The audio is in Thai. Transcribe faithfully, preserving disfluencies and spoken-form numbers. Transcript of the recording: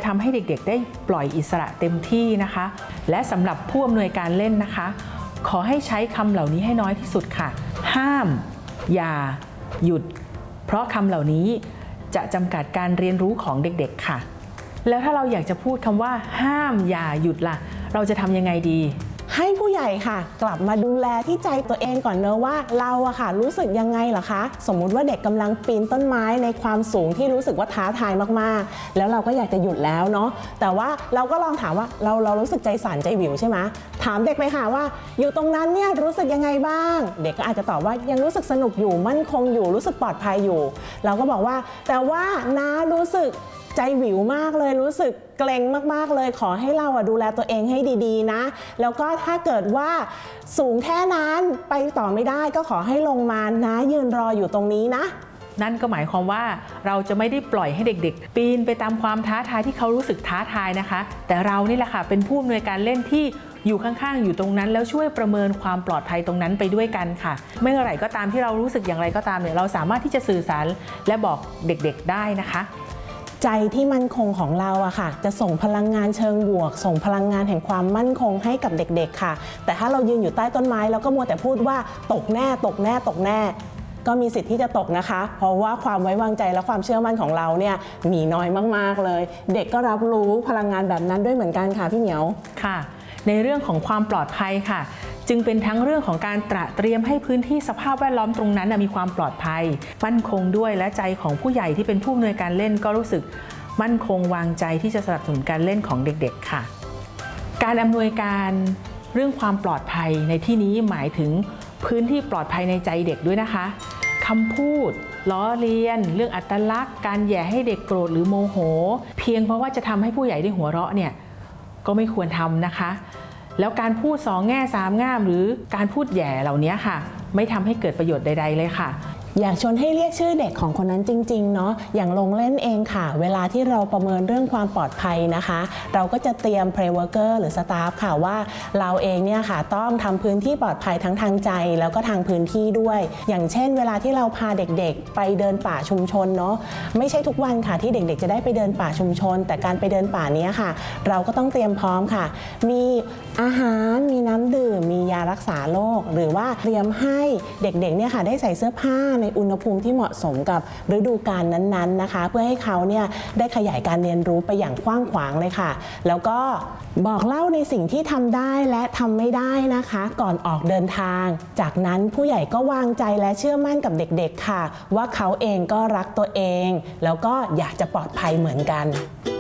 ทำให้เด็กๆได้ปล่อยอิสระเต็มที่นะคะและสำหรับผู้อำนวยการเล่นนะคะขอให้ใช้คำเหล่านี้ให้น้อยที่สุดค่ะห้ามอย่าหยุดเพราะคำเหล่านี้จะจำกัดการเรียนรู้ของเด็กๆค่ะแล้วถ้าเราอยากจะพูดคำว่าห้ามอย่าหยุดล่ะเราจะทำยังไงดีให้ผู้ใหญ่ค่ะกลับมาดูแลที่ใจตัวเองก่อนเนอะว่าเราอะค่ะรู้สึกยังไงเหรอคะสมมุติว่าเด็กกำลังปีนต้นไม้ในความสูงที่รู้สึกว่าท้าทายมากๆแล้วเราก็อยากจะหยุดแล้วเนาะแต่ว่าเราก็ลองถามว่าเราเรารู้สึกใจสั่นใจหวิวใช่ไหมถามเด็กไปค่ะว่าอยู่ตรงนั้นเนี่ยรู้สึกยังไงบ้างเด็กก็อาจจะตอบว่ายังรู้สึกสนุกอยู่มั่นคงอยู่รู้สึกปลอดภัยอยู่เราก็บอกว่าแต่ว่าน้ารู้สึกใจหวิวมากเลยรู้สึกเกรงมากๆเลยขอให้เราดูแลตัวเองให้ดีๆนะแล้วก็ถ้าเกิดว่าสูงแค่นั้นไปต่อไม่ได้ก็ขอให้ลงมานะยืนรออยู่ตรงนี้นะนั่นก็หมายความว่าเราจะไม่ได้ปล่อยให้เด็กๆปีนไปตามความท้าทายที่เขารู้สึกท้าทายนะคะแต่เรานี่แหละค่ะเป็นผู้อำนวยการเล่นที่อยู่ข้างๆอยู่ตรงนั้นแล้วช่วยประเมินความปลอดภัยตรงนั้นไปด้วยกันค่ะไม่เมื่อไหร่ก็ตามที่เรารู้สึกอย่างไรก็ตามเนี่ยเราสามารถที่จะสื่อสารและบอกเด็กๆได้นะคะใจที่มั่นคงของเราอะค่ะจะส่งพลังงานเชิงบวกส่งพลังงานแห่งความมั่นคงให้กับเด็กๆค่ะแต่ถ้าเรายืนอยู่ใต้ต้นไม้แล้วก็มัวแต่พูดว่าตกแน่ตกแน่ตกแน่ก็มีสิทธิ์ที่จะตกนะคะเพราะว่าความไว้วางใจและความเชื่อมั่นของเราเนี่ยมีน้อยมากๆเลยเด็กก็รับรู้พลังงานแบบนั้นด้วยเหมือนกันค่ะพี่เหมียวค่ะในเรื่องของความปลอดภัยค่ะจึงเป็นทั้งเรื่องของการตระเตรียมให้พื้นที่สภาพแวดล้อมตรงนั้นมีความปลอดภัยมั่นคงด้วยและใจของผู้ใหญ่ที่เป็นผู้อำนวยการเล่นก็รู้สึกมั่นคงวางใจที่จะสนับสนุนการเล่นของเด็กๆค่ะการอำนวยการเรื่องความปลอดภัยในที่นี้หมายถึงพื้นที่ปลอดภัยในใจเด็กด้วยนะคะคำพูดล้อเลียนเรื่องอัตลักษณ์การแย่ให้เด็กโกรธหรือโมโหเพียงเพราะว่าจะทำให้ผู้ใหญ่ได้หัวเราะเนี่ยก็ไม่ควรทำนะคะแล้วการพูดสองแง่สามง่ามหรือการพูดแย่เหล่านี้ค่ะไม่ทำให้เกิดประโยชน์ใดๆเลยค่ะอยากชวนให้เรียกชื่อเด็กของคนนั้นจริงๆเนาะอย่างลงเล่นเองค่ะเวลาที่เราประเมินเรื่องความปลอดภัยนะคะเราก็จะเตรียม play worker หรือ staff ค่ะว่าเราเองเนี่ยค่ะต้องทำพื้นที่ปลอดภัยทั้งทางใจแล้วก็ทางพื้นที่ด้วยอย่างเช่นเวลาที่เราพาเด็กๆไปเดินป่าชุมชนเนาะไม่ใช่ทุกวันค่ะที่เด็กๆจะได้ไปเดินป่าชุมชนแต่การไปเดินป่านี้ค่ะเราก็ต้องเตรียมพร้อมค่ะมีอาหารมีน้ำดื่มมียารักษาโรคหรือว่าเตรียมให้เด็กๆเนี่ยค่ะได้ใส่เสื้อผ้าในอุณหภูมิที่เหมาะสมกับฤดูกาลนั้นๆนะคะเพื่อให้เขาเนี่ยได้ขยายการเรียนรู้ไปอย่างกว้างขวางเลยค่ะแล้วก็บอกเล่าในสิ่งที่ทำได้และทำไม่ได้นะคะก่อนออกเดินทางจากนั้นผู้ใหญ่ก็วางใจและเชื่อมั่นกับเด็กๆค่ะว่าเขาเองก็รักตัวเองแล้วก็อยากจะปลอดภัยเหมือนกัน